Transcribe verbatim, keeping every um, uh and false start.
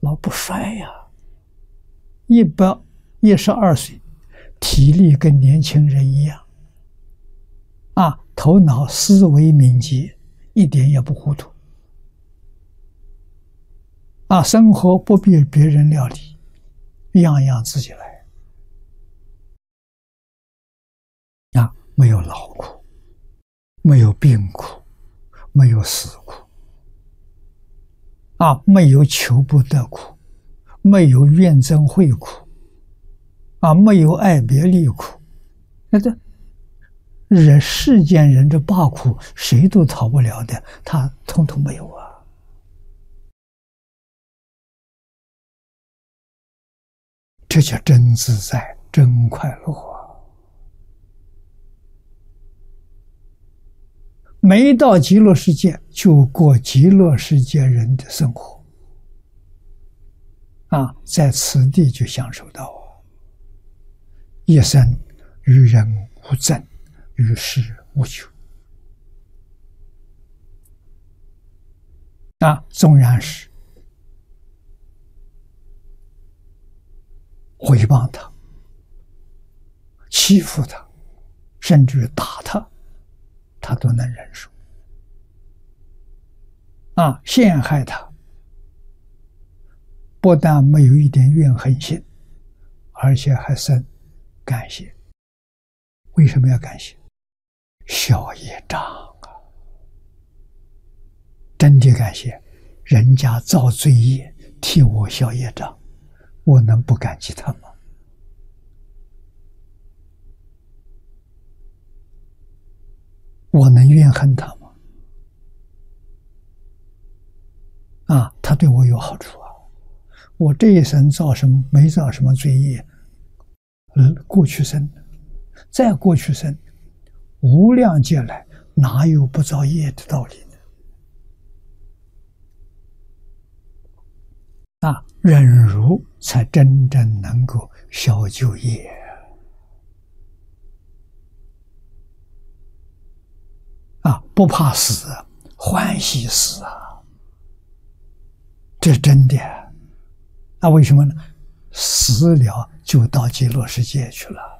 老不衰呀，一百一十二岁，体力跟年轻人一样，啊，头脑思维敏捷，一点也不糊涂，啊，生活不必别人料理，样样自己来，啊，没有劳苦，没有病苦，没有死苦，啊，没有求不得苦，没有怨憎会苦，啊，没有爱别离苦，那这人世间人这八苦谁都逃不了的，他统统没有啊。这叫真自在，真快乐啊！没到极乐世界，就过极乐世界人的生活啊，在此地就享受到啊，一生与人无争，与世无求啊，纵然是诽谤他、欺负他，甚至打他，他都能忍受啊，陷害他，不但没有一点怨恨心，而且还生感谢。为什么要感谢？消业障啊！真的感谢，人家造罪业替我消业障，我能不感激他吗？我能怨恨他吗？啊，他对我有好处啊！我这一生造什么没造什么罪业，嗯，过去生，再过去生，无量劫来哪有不造业的道理呢？啊，忍辱才真正能够消旧业啊！不怕死，欢喜死啊！这是真的。那为什么呢？死了就到极乐世界去了。